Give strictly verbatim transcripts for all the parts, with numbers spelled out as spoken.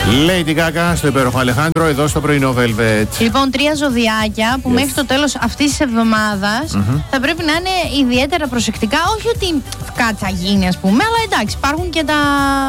Lady Gaga στο υπέροχο Αλεχάνδρο, εδώ στο πρωινό Velvet. Λοιπόν, τρία ζωδιάκια που yes. μέχρι το τέλος αυτής της εβδομάδας mm-hmm. θα πρέπει να είναι ιδιαίτερα προσεκτικά. Όχι ότι κάτσα γίνει, ας πούμε, αλλά εντάξει, υπάρχουν και τα,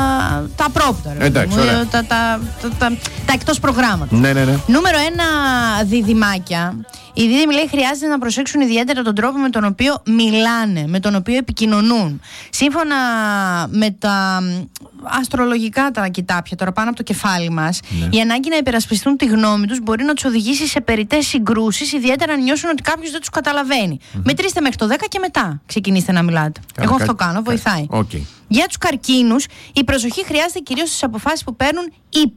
τα πρόπτερα. Εντάξει, τα, τα, τα, τα, τα εκτός προγράμματος. Ναι, ναι, ναι. Νούμερο ένα, διδυμάκια. Οι δίδυμοι, λέει, χρειάζεται να προσέξουν ιδιαίτερα τον τρόπο με τον οποίο μιλάνε, με τον οποίο επικοινωνούν. Σύμφωνα με τα αστρολογικά τα κοιτάπια τώρα πάνω από το κεφάλι μας, ναι. η ανάγκη να υπερασπιστούν τη γνώμη τους μπορεί να τους οδηγήσει σε περιττές συγκρούσεις, ιδιαίτερα αν νιώσουν ότι κάποιος δεν τους καταλαβαίνει. Mm-hmm. Μετρήστε μέχρι το δέκα και μετά ξεκινήστε να μιλάτε. Κάνα, Εγώ κα... αυτό κάνω, βοηθάει. Okay. Για τους καρκίνους, η προσοχή χρειάζεται κυρίως στις αποφάσεις που παίρνουν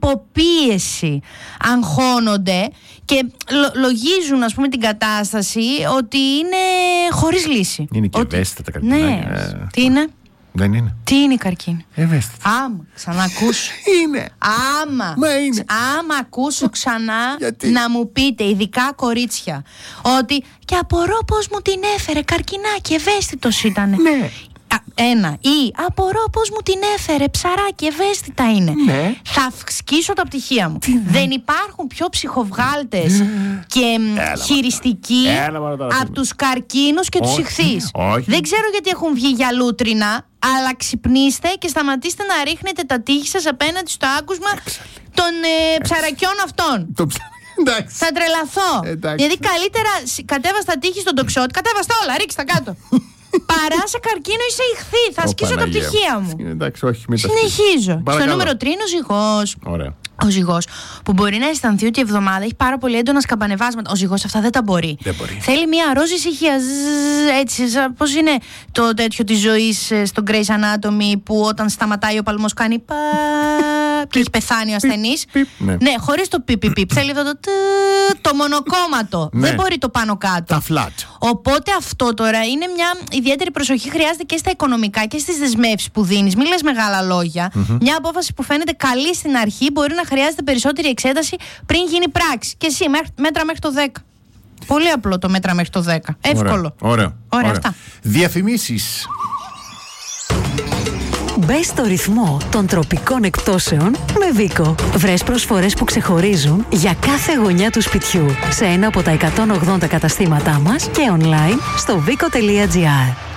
υποπίεση. Αγχώνονται και λο- λογίζουν, ας πούμε, την κατάσταση ότι είναι χωρίς λύση. Είναι και ότι... ευαίσθητα τα καρκινάκια. Ναι. Ε... Τι είναι? Δεν είναι. Τι είναι η καρκίνη? Ευαίσθητα. Άμα ξανακούσω. Είναι. Άμα. Μα είναι. Άμα ακούσω ξανά να μου πείτε, ειδικά κορίτσια, ότι και απορώ πώς μου την έφερε, καρκινάκι, ευαίσθητος ήτανε. Ναι. Ένα. Ή απορώ πώς μου την έφερε, ψαράκι, ευαίσθητα είναι. Ναι. Θα σκίσω τα πτυχία μου. Τι, ναι. Δεν υπάρχουν πιο ψυχοβγάλτες και Έλα, χειριστικοί από τους καρκίνους και τους ιχθύς. Δεν ξέρω γιατί έχουν βγει για λούτρινα, αλλά ξυπνήστε και σταματήστε να ρίχνετε τα τείχη σας απέναντι στο άκουσμα των ε, ψαρακιών αυτών. Το ψ... Εντάξει. Θα τρελαθώ. Εντάξει. Δηλαδή καλύτερα κατέβα τα τείχη στον τοξότη, κατέβα τα όλα, ρίξτε τα κάτω. Παρά σε καρκίνο ή σε ηχθή. Θα σκίσω τα πτυχία μου. Εντάξει, όχι, μην τα συνεχίζω. Στο νούμερο τρία είναι ο ζυγός. Ωραία. Ο ζυγός, που μπορεί να αισθανθεί ότι η εβδομάδα έχει πάρα πολύ έντονα σκαμπανεβάσματα. Ο ζυγός αυτά δεν τα μπορεί. Δεν μπορεί. Θέλει μια ρόζη ησυχία. Έτσι, πώς είναι το τέτοιο της ζωής στο Grey's Anatomy που όταν σταματάει ο παλμός κάνει πα. Και έχει πεθάνει ο ασθενής. Ναι, ναι χωρίς το πιπ πιπ. Θέλει αυτό το το μονοκόμματο. Ναι. Δεν μπορεί το πάνω κάτω. Τα flat. Οπότε αυτό τώρα είναι μια ιδιαίτερη προσοχή. Χρειάζεται και στα οικονομικά και στις δεσμεύσεις που δίνεις. Μην λες μεγάλα λόγια. Mm-hmm. Μια απόφαση που φαίνεται καλή στην αρχή μπορεί να χρειάζεται περισσότερη εξέταση πριν γίνει πράξη. Και εσύ μέτρα μέχρι το δέκα. Πολύ απλό το μέτρα μέχρι το δέκα. Εύκολο. Ωραίο. Ωραία, αυτά. Διαφημίσεις. Μπες στο ρυθμό των τροπικών εκπτώσεων με Βίκο. Βρες προσφορές που ξεχωρίζουν για κάθε γωνιά του σπιτιού σε ένα από τα εκατόν ογδόντα καταστήματά μας και online στο βίκο τελεία τζι άρ.